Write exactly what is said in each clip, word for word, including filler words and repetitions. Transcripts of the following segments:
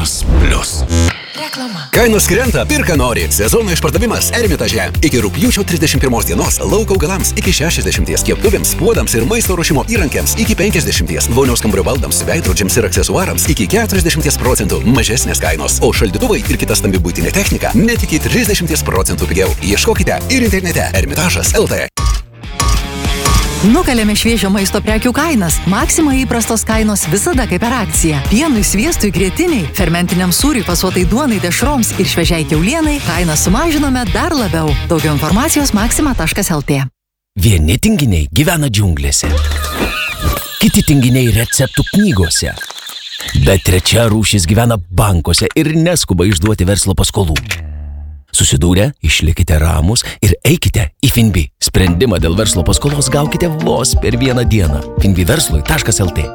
Kainos Plius. Reklama. Kainos krenta, pirka nori. Sezono išpardavimas Ermitaže. Iki rugpjūčio trisdešimt pirmos dienos lauko augalams iki šešiasdešimt, keptuvėms, puodams ir maisto ruošimo įrankiams iki penkiasdešimt, vonios kambario baldams, veidrodžiams ir aksesuarams iki keturiasdešimt procentų mažesnės kainos, o šaldytuvai ir kita stambi buitinė technika net iki trisdešimt procentų pigiau. Ieškokite ir internete ermitažas taškas lt. Nukalėme šviežio maisto prekių kainas. Maxima įprastos kainos visada kaip per akciją. Pienui, sviestui, grietiniai, fermentiniam sūriui, fasuotai duonai, dešroms ir šviežiai kiaulienai kainą sumažinome dar labiau. Daugiau informacijos maxima taškas lt. Vieni tinginiai gyvena džiunglėse. Kiti tinginiai receptų knygose. Bet trečia rūšis gyvena bankuose ir neskuba išduoti verslo paskolų. Susidūrę, išlikite ramus ir eikite į Finbi. Sprendimą dėl verslo paskolos gaukite vos per vieną dieną. finbi verslui taškas lt.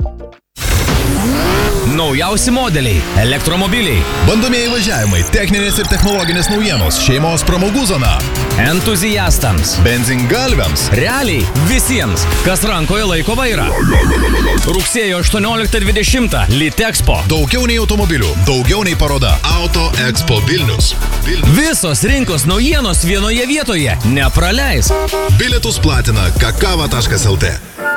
Naujausi modeliai, elektromobiliai, bandomieji važiavimai, techninės ir technologinės naujienos, šeimos pramogų zona, entuziastams, benzingalviams, realiai visiems, kas rankoje laiko vairą. Rugsėjo aštuonioliktą dvidešimtą Litexpo. Daugiau nei automobilių, daugiau nei paroda. Auto Expo Vilnius. Vilnius. Visos rinkos naujienos vienoje vietoje. Nepraleisk. Bilietus platina kakava taškas lt.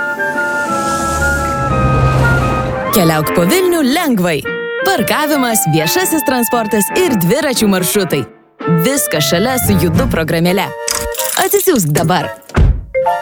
Keliauk po Vilnių lengvai. Parkavimas, viešasis transportas ir dviračių maršrutai. Viskas šalia su Judu programėle. Atsisiųsk dabar.